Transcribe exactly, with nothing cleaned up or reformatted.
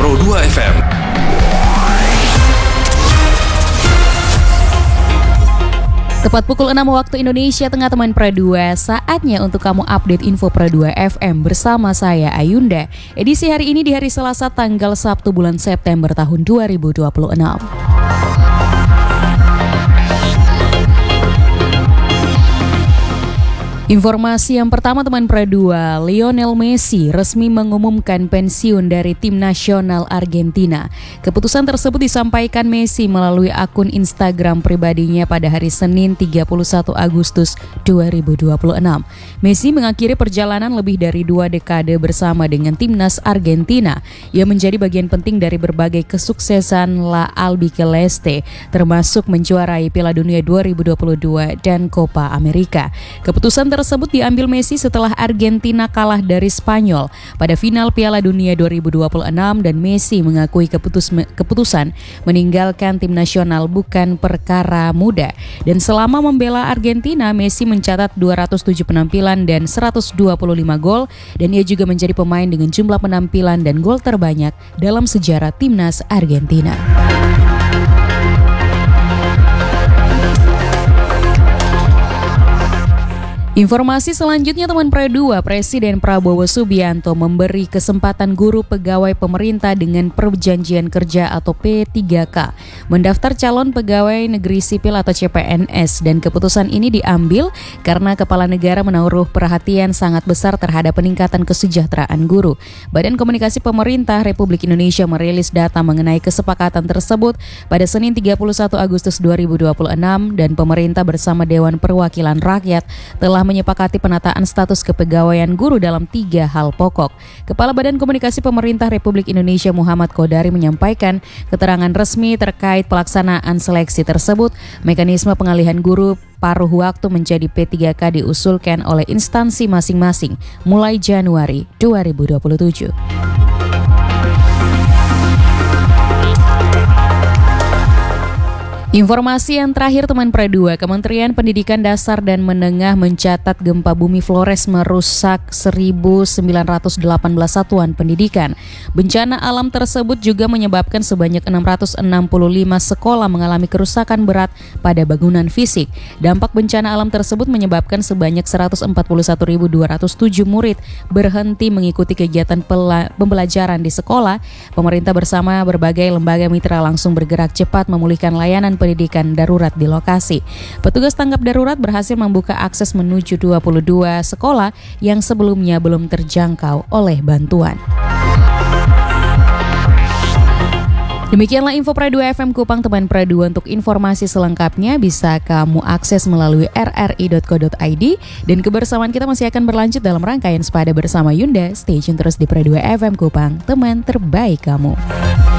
Pro dua F M. Tepat pukul enam waktu Indonesia Tengah, teman Pro dua. Saatnya untuk kamu update info Pro dua F M bersama saya Ayunda. Edisi hari ini di hari Selasa tanggal Sabtu bulan September tahun dua ribu dua puluh enam. Informasi yang pertama, teman Pro dua, Lionel Messi resmi mengumumkan pensiun dari tim nasional Argentina. Keputusan tersebut disampaikan Messi melalui akun Instagram pribadinya pada hari Senin tiga puluh satu Agustus dua ribu dua puluh enam. Messi mengakhiri perjalanan lebih dari dua dekade bersama dengan timnas Argentina yang menjadi bagian penting dari berbagai kesuksesan La Albiceleste, termasuk menjuarai Piala Dunia dua ribu dua puluh dua dan Copa America. Keputusan tersebut tersebut diambil Messi setelah Argentina kalah dari Spanyol pada final Piala Dunia dua ribu dua puluh enam, dan Messi mengakui keputus, keputusan meninggalkan tim nasional bukan perkara mudah. Dan selama membela Argentina, Messi mencatat dua ratus tujuh penampilan dan seratus dua puluh lima gol, dan ia juga menjadi pemain dengan jumlah penampilan dan gol terbanyak dalam sejarah timnas Argentina. Informasi selanjutnya, teman Pro dua, Presiden Prabowo Subianto memberi kesempatan guru pegawai pemerintah dengan perjanjian kerja atau P tiga K mendaftar calon pegawai negeri sipil atau C P N S, dan keputusan ini diambil karena kepala negara menaruh perhatian sangat besar terhadap peningkatan kesejahteraan guru. Badan Komunikasi Pemerintah Republik Indonesia merilis data mengenai kesepakatan tersebut pada Senin tiga puluh satu Agustus dua ribu dua puluh enam, dan pemerintah bersama Dewan Perwakilan Rakyat telah menyepakati penataan status kepegawaian guru dalam tiga hal pokok. Kepala Badan Komunikasi Pemerintah Republik Indonesia Muhammad Kodari menyampaikan keterangan resmi terkait pelaksanaan seleksi tersebut. Mekanisme pengalihan guru paruh waktu menjadi P tiga K diusulkan oleh instansi masing-masing mulai Januari dua ribu dua puluh tujuh. Informasi yang terakhir, teman Pro dua, Kementerian Pendidikan Dasar dan Menengah mencatat gempa bumi Flores merusak seribu sembilan ratus delapan belas satuan pendidikan. Bencana alam tersebut juga menyebabkan sebanyak enam ratus enam puluh lima sekolah mengalami kerusakan berat pada bangunan fisik. Dampak bencana alam tersebut menyebabkan sebanyak seratus empat puluh satu ribu dua ratus tujuh murid berhenti mengikuti kegiatan pela- pembelajaran di sekolah. Pemerintah bersama berbagai lembaga mitra langsung bergerak cepat memulihkan layanan pendidikan darurat di lokasi. Petugas tanggap darurat berhasil membuka akses menuju dua puluh dua sekolah yang sebelumnya belum terjangkau oleh bantuan. Demikianlah info Pro dua F M Kupang, teman Pro dua. Untuk informasi selengkapnya bisa kamu akses melalui r r i dot co dot i d, dan kebersamaan kita masih akan berlanjut dalam rangkaian Sepada bersama Yunda. Stay tune terus di Pro dua F M Kupang, teman terbaik kamu.